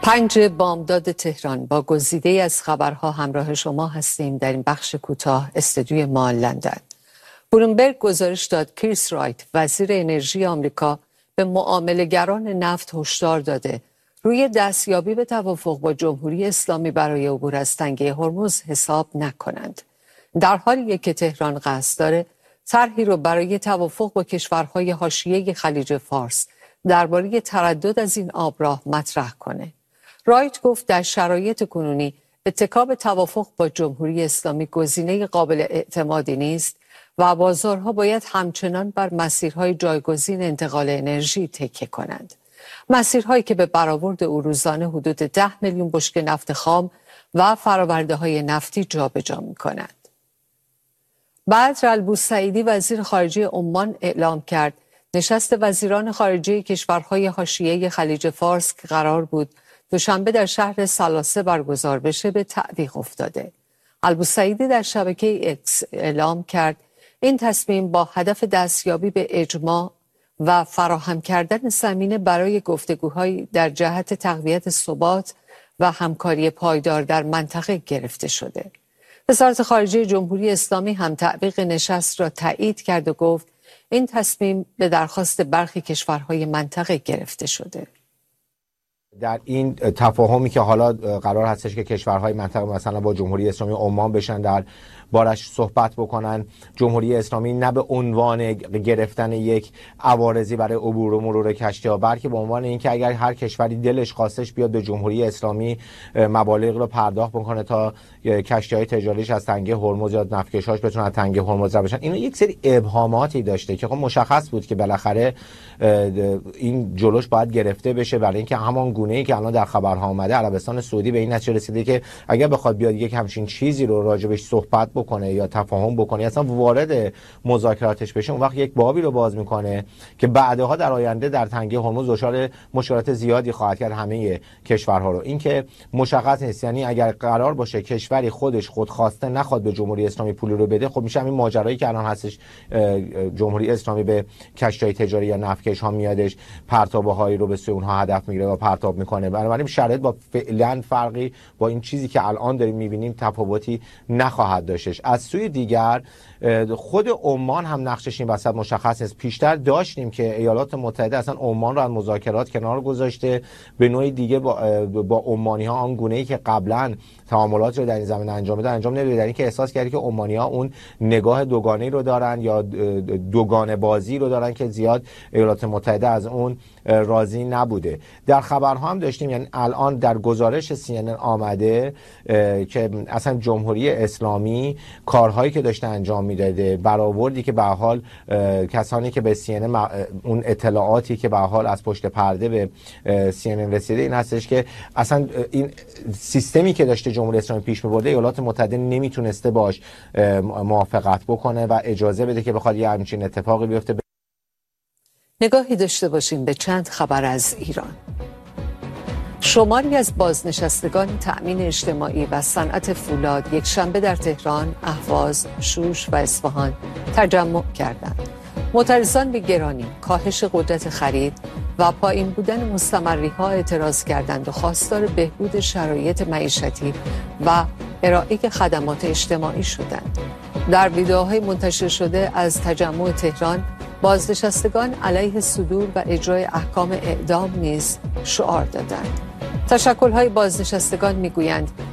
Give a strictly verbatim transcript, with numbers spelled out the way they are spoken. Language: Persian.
پنج بامداد تهران با گزیده از خبرها همراه شما هستیم. در این بخش کوتاه استودیوی ما لندن. بلومبرگ گزارش داد کریس رایت وزیر انرژی آمریکا به معامله‌گران نفت هشدار داده روی دستیابی به توافق با جمهوری اسلامی برای عبور از تنگه هرمز حساب نکنند. در حالیه که تهران قصد داره طرحی رو برای توافق با کشورهای حاشیه خلیج فارس درباره تردد از این آبراه مطرح کنه. رایت گفت در شرایط کنونی اتکا به توافق با جمهوری اسلامی گزینه قابل اعتمادی نیست و بازارها باید همچنان بر مسیرهای جایگزین انتقال انرژی تکیه کنند. مسیرهایی که به برآورد او روزانه حدود ده میلیون بشکه نفت خام و فرآورده‌های نفتی جابجا می‌کنند. بدر البوسعیدی وزیر خارجه عمان اعلام کرد نشست وزیران خارجه کشورهای حاشیه خلیج فارس که قرار بود دوشنبه در شهر سلاسه برگزار بشه به تعویق افتاده. البوسعیدی در شبکه اکس اعلام کرد این تصمیم با هدف دستیابی به اجماع و فراهم کردن زمینه برای گفتگوهای در جهت تقویت ثبات و همکاری پایدار در منطقه گرفته شده. وزارت خارجه جمهوری اسلامی هم تعویق نشست را تایید کرد و گفت این تصمیم به درخواست برخی کشورهای منطقه گرفته شده. در این تفاهمی که حالا قرار هستش که کشورهای منطقه مثلا با جمهوری اسلامی عمان بشن در بارش صحبت بکنن، جمهوری اسلامی نه به عنوان گرفتن یک عوارضی برای عبور و مرور کشتی‌ها، بلکه به عنوان اینکه اگر هر کشوری دلش خواستش بیاد به جمهوری اسلامی مبالغ رو پرداخت بکنه تا کشتی‌های تجاریش از تنگه هرمز یا نفتکشاش بتونن از تنگه هرمز رد بشن. اینو یک سری ابهاماتی داشته که خب مشخص بود که بالاخره این جلوش باید گرفته بشه، برای اینکه همان گونه‌ای که الان در خبرها اومده عربستان سعودی به این نتیجه رسیده که اگر بخواد بیاد یک همچین چیزی رو راجبش صحبت بکنه یا تفاهم بکنه اصلا وارد مذاکراتش بشه، اون وقت یک بابی رو باز میکنه که بعدها در آینده در تنگه هرمز دچار مشکلات زیادی خواهد کرد همه کشورها رو. این که مشخص نیست، یعنی اگر قرار باشه کشوری خودش خودخواسته نخواد به جمهوری اسلامی پول رو بده، خب میشه همین ماجرایی که الان هستش جمهوری اسلامی به کشتی‌های تجاری یا نفتکش ها میادش پرتابه‌هایی رو به سوی اونها هدف میگیره و پرتاب میکنه. بنابراین شرایط با فعلا فرقی با این چیزی که الان داریم میبینیم تفاوتی نخواهد داشتش. از سوی دیگر خود عمان هم نقشش این وسط مشخص است. پیشتر داشتیم که ایالات متحده اصلا عمان رو از مذاکرات کنار گذاشته، به نوعی دیگه با با عمانی‌ها آن گونه‌ای که قبلا تعاملات رو در این زمینه انجام میدن انجام نمیده، در این که احساس کردی که عمانی‌ها اون نگاه دوگانه‌ای رو دارن یا دوگانه بازی رو دارن که زیاد ایالات متحده از اون راضی نبوده. در خبرها هم داشتیم، یعنی الان در گزارش سی ان ان آمده که اصلا جمهوری اسلامی کارهایی که داشته انجام میداده، برآوردی که به حال کسانی که به سی ان ان اون اطلاعاتی که به حال از پشت پرده به سی ان ان رسیده این هستش که اصلا این سیستمی که داشته جمهوری اسلامی پیش می‌برده ایالات متحده نمیتونسته باش موافقت بکنه و اجازه بده که بخواد یه همچین اتفاقی بیفته. نگاهی داشته باشیم به چند خبر از ایران. شماری از بازنشستگان تأمین اجتماعی و صنعت فولاد یک شنبه در تهران، اهواز، شوش و اصفهان تجمع کردند. معترضان به گرانی، کاهش قدرت خرید و پایین بودن مستمری‌ها اعتراض کردند و خواستار بهبود شرایط معیشتی و ارائه خدمات اجتماعی شدند. در ویدئوهای منتشر شده از تجمع تهران، بازنشستگان علیه صدور و اجرای احکام اعدام نیز شعار دادند. تشکل‌های بازنشستگان می‌گویند